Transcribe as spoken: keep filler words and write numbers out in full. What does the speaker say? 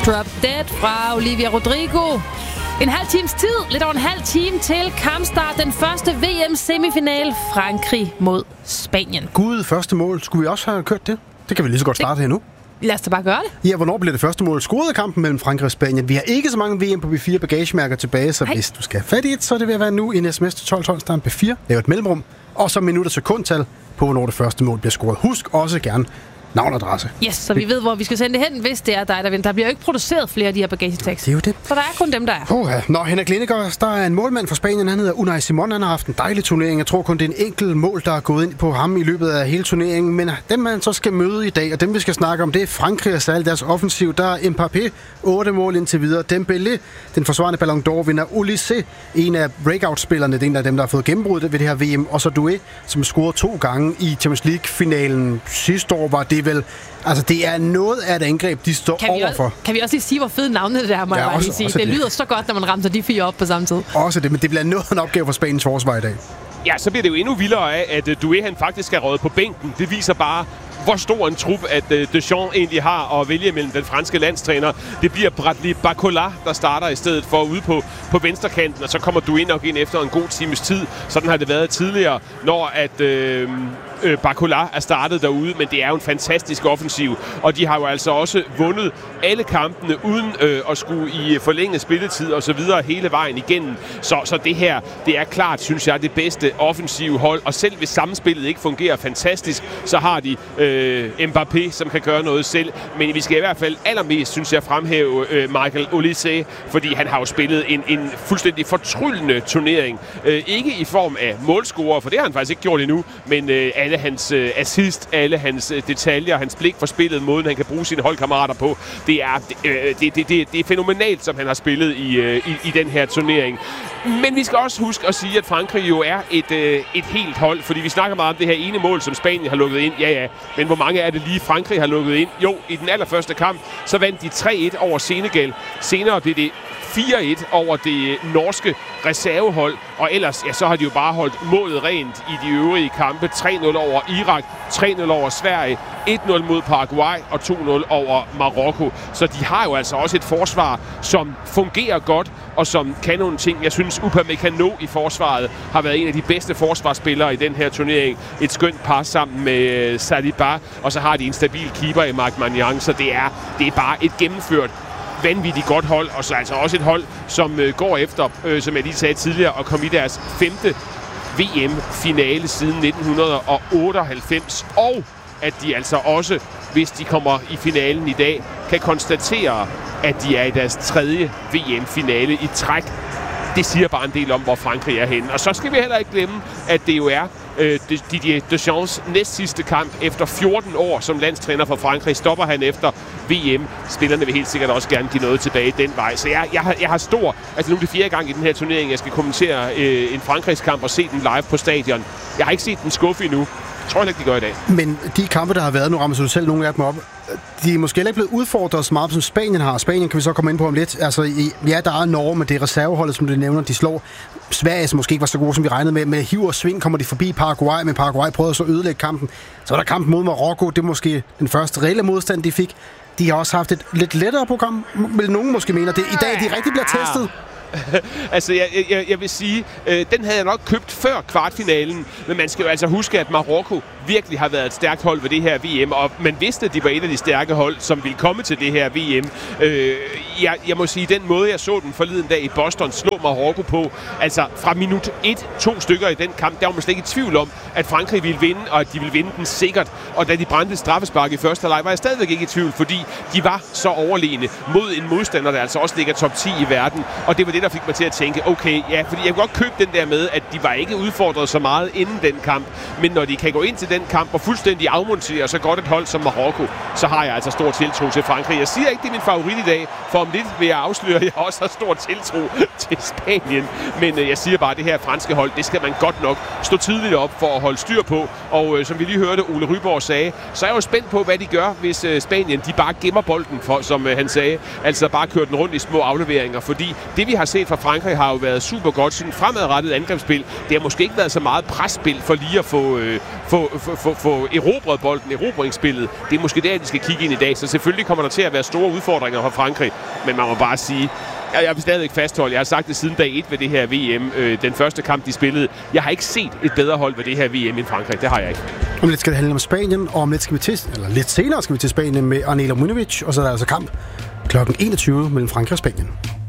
Drop Dead fra Olivia Rodrigo. En halv times tid, lidt over en halv time til kampstart. Den første V M-semifinal, Frankrig mod Spanien. Gud, første mål. Skulle vi også have kørt det? Det kan vi lige så godt starte her nu. Lad os da bare gøre det. Ja, hvornår bliver det første mål scoret i kampen mellem Frankrig og Spanien? Vi har ikke så mange V M på B fire bagagemærker tilbage, så Hej. Hvis du skal have fat i et, så er det ved at være nu i en sms til tolv tolv, start B fire. Lav et mellemrum, og så minut og sekundtal på, hvornår det første mål bliver scoret. Husk også gerne navn og adresse. Yes, så vi ved, hvor vi skal sende det hen, hvis det er dig, der vinder. Der bliver jo ikke produceret flere af de her bagagetekster. Det er jo det. Så der er kun dem, der er. Oh, ja. Nå, Henrik Lindegård, der er en målmand fra Spanien. Han hedder Unai Simon. Han har haft en dejlig turnering. Jeg tror kun, det er en enkelt mål, der er gået ind på ham i løbet af hele turneringen. Men dem, man så skal møde i dag, og dem, vi skal snakke om, det er Frankrig og særligt deres offensiv. Der er Mbappé, otte mål indtil videre. Dembélé, den forsvarende Ballon d'Or-vinder. Olise, en af breakout-spillerne, det er en af dem, der har fået gennembruddet ved det her V M. Og så Doué, som scorede to gange i Champions League-finalen sidste år, var det vel... Altså, det er noget af et angreb, de står kan overfor. Også, kan vi også lige sige, hvor fede navnet det er, må ja, jeg bare lige sige. Det, det lyder så godt, når man rammer de fire op på samme tid. Også det, men det bliver noget en opgave for Spaniens forsvar i dag. Ja, så bliver det jo endnu vildere af, at Doué han faktisk er røget på bænken. Det viser bare, hvor stor en trup, at Deschamps egentlig har at vælge mellem den franske landstræner. Det bliver Bradley Barcola, der starter i stedet for ude på, på venstrekanten, og så kommer Doué nok ind efter en god times tid. Sådan har det været tidligere, når at øh, øh, Barcola er startet derude, men det er jo en fantastisk offensiv, og de har jo altså også vundet alle kampene uden øh, at skulle i forlænget spilletid og så videre hele vejen igennem. Så, så det her, det er klart, synes jeg, det bedste offensive hold, og selv hvis samspillet ikke fungerer fantastisk, så har de øh, Mbappé, som kan gøre noget selv. Men vi skal i hvert fald allermest, synes jeg, fremhæve øh, Michael Olise, fordi han har jo spillet en, en fuldstændig fortryllende turnering. Øh, ikke i form af målscorer, for det har han faktisk ikke gjort endnu, men øh, alle hans øh, assist, alle hans øh, detaljer, hans blik for spillet, måden han kan bruge sine holdkammerater på, det er, øh, det, det, det, det er fænomenalt, som han har spillet i, øh, i, i den her turnering. Men vi skal også huske at sige, at Frankrig jo er et, øh, et helt hold, fordi vi snakker meget om det her ene mål, som Spanien har lukket ind. Ja, ja, men hvor mange er det lige Frankrig har lukket ind? Jo, i den allerførste kamp, så vandt de tre et over Senegal. Senere blev det fire et over det norske reservehold, og ellers ja, så har de jo bare holdt målet rent i de øvrige kampe. tre nul over Irak, tre nul over Sverige, et nul mod Paraguay og to nul over Marokko. Så de har jo altså også et forsvar, som fungerer godt, og som kan nogle ting. Jeg synes, Upamecano i forsvaret har været en af de bedste forsvarsspillere i den her turnering. Et skønt par sammen med Saliba, og så har de en stabil keeper i Marc Magnan, så det er, det er bare et gennemført vanvittigt godt hold, og så altså også et hold, som øh, går efter, øh, som jeg lige sagde tidligere, at komme i deres femte V M-finale siden nitten otteoghalvfems, og at de altså også, hvis de kommer i finalen i dag, kan konstatere, at de er i deres tredje V M-finale i træk. Det siger bare en del om, hvor Frankrig er henne. Og så skal vi heller ikke glemme, at det jo er øh, Didier Deschamps næst sidste kamp efter fjorten år som landstræner for Frankrig. Stopper han efter V M. Spillerne vil helt sikkert også gerne give noget tilbage den vej. Så jeg, jeg, har, jeg har stor... Altså nu er det fjerde gang i den her turnering, jeg skal kommentere øh, en Frankrigskamp og se den live på stadion. Jeg har ikke set den skuffe endnu. Jeg tror ikke, de gør i dag. Men de kampe, der har været, nu rammer du selv nogle af dem op, de er måske heller ikke blevet udfordret så meget, som Spanien har. Spanien kan vi så komme ind på om lidt. Altså, ja, der er Norge, men det er reserveholdet, som du nævner, de slår. Sverige, som måske ikke var så gode, som vi regnede med. Med hiv og sving kommer de forbi Paraguay, men Paraguay prøvede så at ødelægge kampen. Så var der kampen mod Marokko. Det er måske den første reelle modstand, de fik. De har også haft et lidt lettere program, vil nogen måske mene. Det i dag, de rigtig bliver testet. altså, jeg, jeg, jeg vil sige, øh, den havde jeg nok købt før kvartfinalen, men man skal jo altså huske, at Marokko virkelig har været et stærkt hold ved det her V M, og man vidste, at de var et af de stærke hold, som ville komme til det her V M. Øh, jeg, jeg må sige, den måde, jeg så den forleden dag i Boston slå Marokko på, altså fra minut et, to stykker i den kamp, der var man slet ikke i tvivl om, at Frankrig ville vinde, og at de ville vinde den sikkert. Og da de brændte straffespark i første halvleg, var jeg stadigvæk ikke i tvivl, fordi de var så overlegne mod en modstander, der altså også ligger top ti i verden, og det var det, der fik mig til at tænke, okay, ja, fordi jeg kunne godt købe den der med, at de var ikke udfordret så meget inden den kamp, men når de kan gå ind til den kamp og fuldstændig afmontere så godt et hold som Marokko, så har jeg altså stor tiltro til Frankrig. Jeg siger ikke, det er min favorit i dag, for om lidt vil jeg afsløre, at jeg også har stor tiltro til Spanien, men øh, jeg siger bare, at det her franske hold, det skal man godt nok stå tidligt op for at holde styr på, og øh, som vi lige hørte Ole Ryborg sagde, så er jeg jo spændt på, hvad de gør, hvis øh, Spanien, de bare gemmer bolden, for, som øh, han sagde, altså bare kører den rundt i små afleveringer, fordi det vi har set fra Frankrig har jo været super godt, sådan fremadrettet angrebsspil. Det har måske ikke været så meget presspil for lige at få, øh, få, få, få, få erobret bolden, erobringsspillet. Det er måske der, de skal kigge ind i dag. Så selvfølgelig kommer der til at være store udfordringer for Frankrig. Men man må bare sige, jeg, jeg vil stadigvæk fastholde, jeg har sagt det siden dag et ved det her V M, øh, den første kamp, de spillede. Jeg har ikke set et bedre hold ved det her V M end Frankrig. Det har jeg ikke. Om lidt skal det handle om Spanien, og om lidt skal vi til, eller lidt senere skal vi til Spanien med Anela Mujnovic, og så er der altså kamp klokken enogtyve mellem Frankrig og Spanien.